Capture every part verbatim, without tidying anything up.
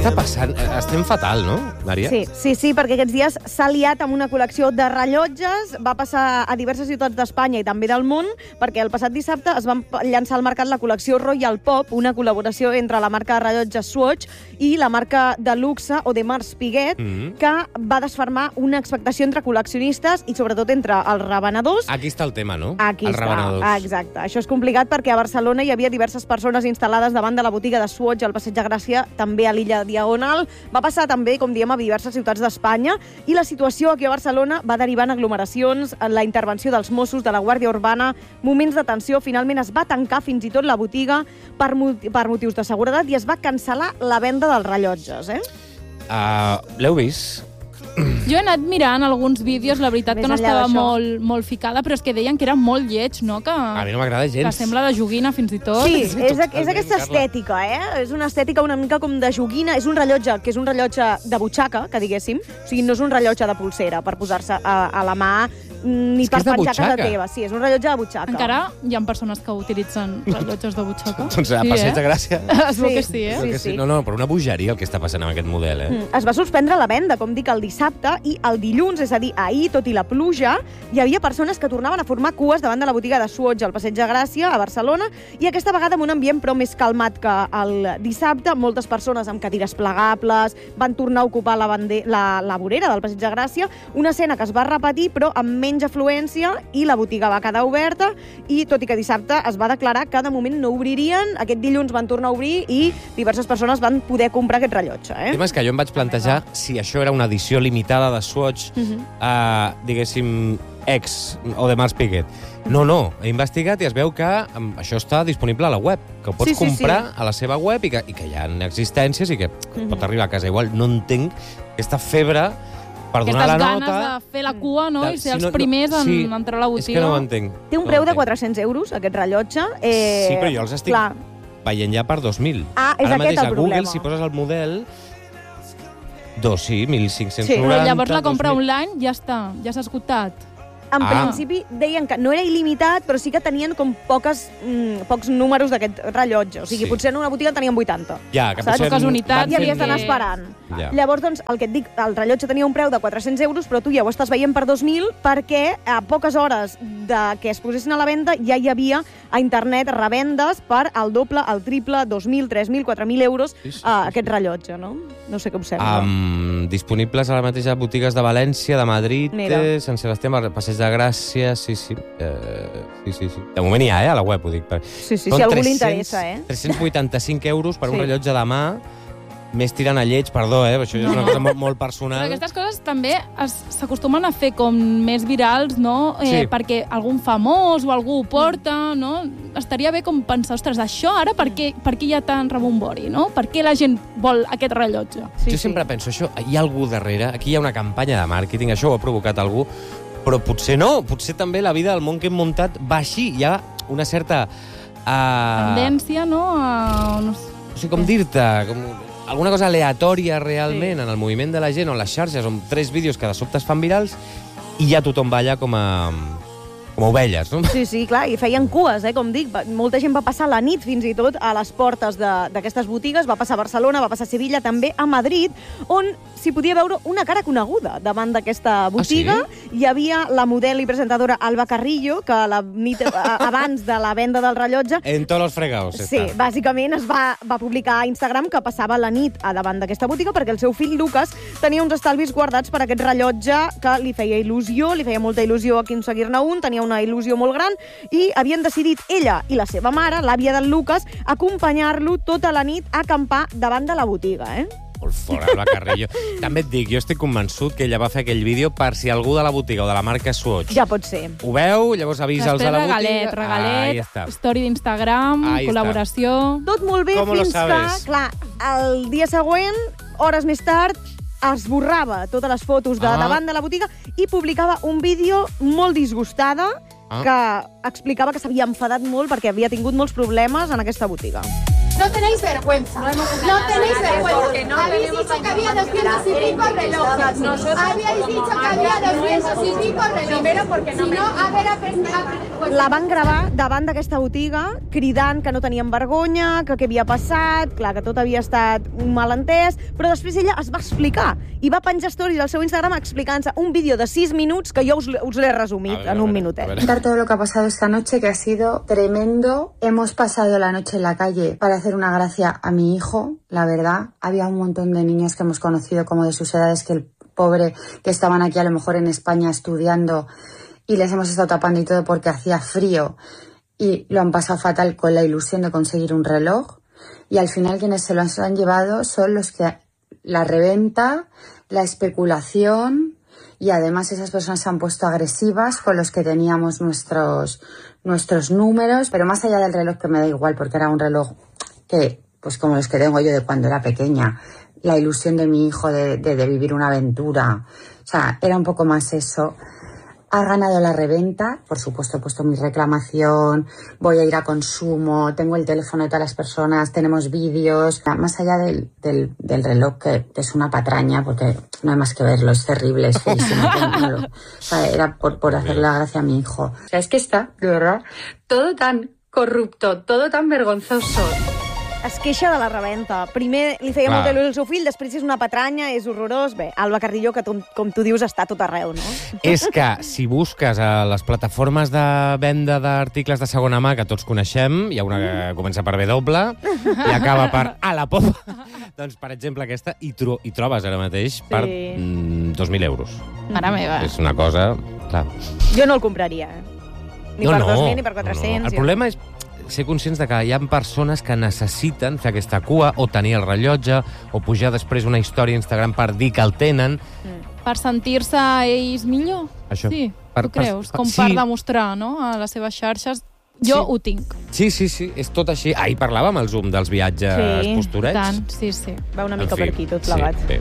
està passant? Estem fatal, no, Maria? Sí, sí, sí, perquè aquests dies s'ha liat amb una col·lecció de rellotges, va passar a diverses ciutats d'Espanya i també del món, perquè el passat dissabte es van llançar al mercat la col·lecció Royal Pop, una col·laboració entre la marca de rellotges Swatch i la marca de luxe Audemars Piguet, mm-hmm. que va desfermar una expectació entre col·leccionistes i sobretot entre els revenedors. Aquí està el tema, no? Aquí els està, revenedors. exacte. Això és complicat perquè a Barcelona hi havia diverses persones instal·lades davant de la botiga de Swatch al Passeig de Gràcia, també a l'illa Diagonal. Va passar també, com diem, a diverses ciutats d'Espanya i la situació aquí a Barcelona va derivar en aglomeracions, en la intervenció dels Mossos, de la Guàrdia Urbana, moments de tensió. Finalment es va tancar fins i tot la botiga per, moti per motius de seguretat i es va cancel·lar la venda dels rellotges. Eh? Uh, L'heu vist? Jo he anat mirant alguns vídeos, la veritat Més que no enllà estava d'això. molt, molt ficada, però és que deien que era molt lleig, no? Que, A mi no m'agrada gens. que sembla de joguina fins i tot. Sí, és, és Totalment, aquesta Carla. estètica, eh? És una estètica una mica com de joguina. És un rellotge que és un rellotge de butxaca, que diguéssim. O sigui, no és un rellotge de pulsera per posar-se a, a la mà ni És que per és de penjar a casa butxaca. teva. Sí, és un rellotge de butxaca. Encara hi ha persones que utilitzen rellotges de butxaca. Doncs a Passeig de eh? Gràcia. Es veu que sí, eh? Sí, Que sí. No, no, però una bogeria el que està passant amb aquest model, eh? Mm. Es va suspendre la venda, com dic, el dissabte i el dilluns, és a dir, ahir, tot i la pluja, hi havia persones que tornaven a formar cues davant de la botiga de Swatch al Passeig de Gràcia, a Barcelona, i aquesta vegada amb un ambient però més calmat que el dissabte. Moltes persones amb cadires plegables van tornar a ocupar la, bande la, la vorera del Passeig de Gràcia, una escena que es va repetir però amb menys afluència i la botiga va quedar oberta i tot i que dissabte es va declarar que de moment no obririen, aquest dilluns van tornar a obrir i diverses persones van poder comprar aquest rellotge. Eh? El tema és que jo em vaig plantejar si això era una edició limitada de Swatch, Uh -huh. uh, diguéssim, ex Audemars Piguet. No, no, he investigat i es veu que um, això està disponible a la web, que ho pots Sí, sí, comprar sí. a la seva web i que, i que hi ha existències i que Uh -huh. pot arribar a casa. Igual no entenc aquesta febre per donar Aquestes la ganes nota... de fer la cua, no? de- I ser sí, els no, no, primers en sí, entrar a la botiga. És que no ho entenc. Té un no preu ho de entenc. quatre-cents euros, aquest rellotge. Eh, Sí, però jo els estic clar. veient ja per dos mil. Ah, és Ara aquest mateix el a Google, problema. si poses el model... Dos, sí, mil cinc-cents Sí. noranta. Però llavors la compra dos mil. online ja està, ja s'ha esgotat. En Ah. principi deien que no era il·limitat, però sí que tenien com poques, mm, pocs números d'aquest rellotge. O sigui, Sí. potser en una botiga en tenien vuitanta. Ja, que Saps? potser Poques unitats I havia sí. estat esperant. Ja. Llavors, doncs, el que et dic, el rellotge tenia un preu de quatre-cents euros, però tu ja ho estàs veient per dos mil perquè a poques hores de que es posessin a la venda ja hi havia a internet revendes per el doble, el triple, dos mil, tres mil, quatre mil euros Sí, sí, sí, a sí. aquest rellotge, no? No sé què us sembla. Um, disponibles a la mateixa botigues de València, de Madrid, Mira. eh, Sant Sebastià, Passeig de Gràcia, sí, sí. Uh, sí, sí, sí. De moment hi ha, eh, a la web, ho dic. Per... Sí, sí, Són si a algú li tres-cents interessa, eh? tres-cents vuitanta-cinc euros per Sí. un rellotge de mà, més tirant a lleig, perdó, eh, això ja és una No. cosa molt, molt Però personal. aquestes coses també es- s'acostumen a fer com més virals, no? Eh, Sí. Perquè algun famós o algú ho porta, no? Estaria bé com pensar, ostres, això ara per què, per què hi ha tant rebombori, no? Per què la gent vol aquest rellotge? Sí, jo sí. sempre penso, això, hi ha algú darrere, aquí hi ha una campanya de màrqueting, això ho ha provocat algú, però potser no, potser també la vida del món que hem muntat va així, hi ha una certa... Uh, Tendència, no? A, no sé. no sé com dir-te, com alguna cosa aleatòria realment sí. en el moviment de la gent o en les xarxes, on tres vídeos que de sobte es fan virals i ja tothom balla com a, com a ovelles, no? Sí, sí, clar, i feien cues, eh, com dic. Va- Molta gent va passar la nit, fins i tot, a les portes de- d'aquestes botigues. Va passar a Barcelona, va passar a Sevilla, també a Madrid, on s'hi podia veure una cara coneguda davant d'aquesta botiga. sí? Hi havia la model i presentadora Alba Carrillo, que la nit a- abans de la venda del rellotge En tots els fregaos. Sí, està. bàsicament es va, va publicar a Instagram que passava la nit a davant d'aquesta botiga perquè el seu fill Lucas tenia uns estalvis guardats per aquest rellotge que li feia il·lusió, li feia molta il·lusió aconseguir-ne un, tenia una il·lusió molt gran i havien decidit ella i la seva mare, l'àvia del Lucas, acompanyar-lo tota la nit a acampar davant de la botiga, eh? Molt fora, Alba Carrillo. També et dic, jo estic convençut que ella va fer aquell vídeo per si algú de la botiga o de la marca Swatch Ja pot ser. ho veu, llavors avisa els de Després la regalet, botiga. regalet, Ahí està. story d'Instagram, Ahí està. col·laboració... Tot molt bé Com lo fins sabes? que, clar, el dia següent, hores més tard, esborrava totes les fotos de Ah. davant de la botiga i publicava un vídeo molt disgustada Ah. que explicava que s'havia enfadat molt perquè havia tingut molts problemes en aquesta botiga. No tenéis vergüenza. No, no tenéis vergüenza. Habéis dicho que había doscientos y pico relojes. Habíais dicho que había doscientos y pico relojes. Primero porque no. Si no, a ver, a ver, La van gravar davant d'aquesta botiga, cridant que no tenien vergonya, que què havia passat, clar, que tot havia estat un malentès, però després ella es va explicar i va penjar stories al seu Instagram explicant-se un vídeo de sis minuts que jo us, us l'he resumit ver, en un ver, minutet. Contar todo lo que ha pasado esta noche, que ha sido tremendo. Hemos pasado la noche en la calle para hacer una gracia a mi hijo, la verdad. Había un montón de niños que hemos conocido como de sus edades, que el pobre, que estaban aquí a lo mejor en España estudiando, y les hemos estado tapando y todo porque hacía frío y lo han pasado fatal con la ilusión de conseguir un reloj, y al final quienes se lo han llevado son los que la reventa, la especulación, y además esas personas se han puesto agresivas con los que teníamos nuestros, nuestros números, pero más allá del reloj, que me da igual porque era un reloj que, pues como los que tengo yo de cuando era pequeña, la ilusión de mi hijo de, de, de vivir una aventura, o sea, era un poco más eso. Ha ganado la reventa, por supuesto he puesto mi reclamación, voy a ir a consumo, tengo el teléfono de todas las personas, tenemos vídeos. Más allá del, del, del reloj, que, que es una patraña, porque no hay más que verlo, es terrible, es feísimo. No lo, o sea, era por, por hacerle la gracia a mi hijo. O sea, es que está, de verdad, todo tan corrupto, todo tan vergonzoso. Es queixa de la reventa. Primer li feia molta il·lusió al seu fill, després és una patranya, és horrorós. Bé, Alba Carrillo, que tu, com tu dius, està tot arreu, no? És que si busques a les plataformes de venda d'articles de segona mà, que tots coneixem, hi ha una que comença per W i acaba per a la popa, doncs, per exemple, aquesta, hi, tro hi trobes ara mateix sí. per mm, dos mil euros. Mare meva. És una cosa... Clar. Jo no el compraria, eh? Ni no, per no, dos mil ni per quatre-cents. No, no. El problema és ser conscients de que hi ha persones que necessiten fer aquesta cua o tenir el rellotge o pujar després una història a Instagram per dir que el tenen. Mm. Per sentir-se ells millor? Això. Sí, per, tu creus? per, Com sí. per demostrar, no?, a les seves xarxes. Jo sí. ho tinc. Sí, sí, sí, és tot així. Ahir parlàvem al Zoom dels viatges sí, posturets. Tant, sí, sí. Va una mica fi, per aquí, tot plegat. Sí, bé.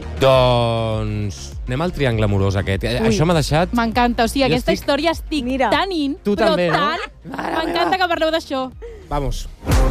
Doncs anem al triangle amorós aquest. Ui, això m'ha deixat... M'encanta, o sigui, jo aquesta estic... història estic Mira. tan in, tu però també, tant... No? M'encanta que parleu d'això. Vamos.